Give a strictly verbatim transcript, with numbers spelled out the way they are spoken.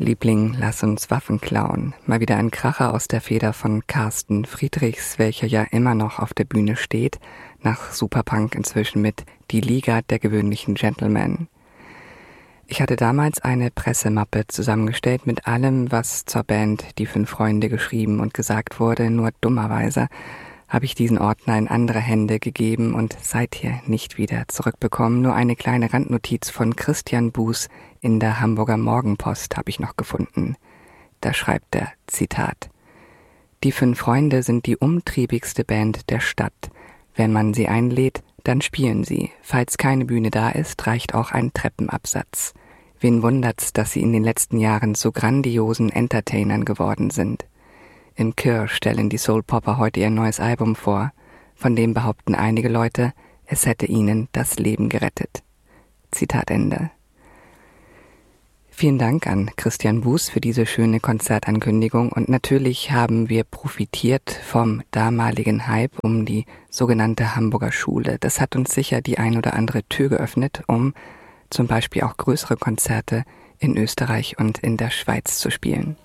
Liebling, lass uns Waffen klauen. Mal wieder ein Kracher aus der Feder von Carsten Friedrichs, welcher ja immer noch auf der Bühne steht, nach Superpunk inzwischen mit Die Liga der gewöhnlichen Gentlemen. Ich hatte damals eine Pressemappe zusammengestellt mit allem, was zur Band Die Fünf Freunde geschrieben und gesagt wurde, nur dummerweise habe ich diesen Ordner in andere Hände gegeben und seither nicht wieder zurückbekommen. Nur eine kleine Randnotiz von Christian Buß in der Hamburger Morgenpost habe ich noch gefunden. Da schreibt er, Zitat: Die Fünf Freunde sind die umtriebigste Band der Stadt. Wenn man sie einlädt, dann spielen sie. Falls keine Bühne da ist, reicht auch ein Treppenabsatz. Wen wundert's, dass sie in den letzten Jahren zu grandiosen Entertainern geworden sind? Im Chor stellen die Soul Popper heute ihr neues Album vor. Von dem behaupten einige Leute, es hätte ihnen das Leben gerettet. Zitat Ende. Vielen Dank an Christian Buß für diese schöne Konzertankündigung und natürlich haben wir profitiert vom damaligen Hype um die sogenannte Hamburger Schule. Das hat uns sicher die ein oder andere Tür geöffnet, um zum Beispiel auch größere Konzerte in Österreich und in der Schweiz zu spielen.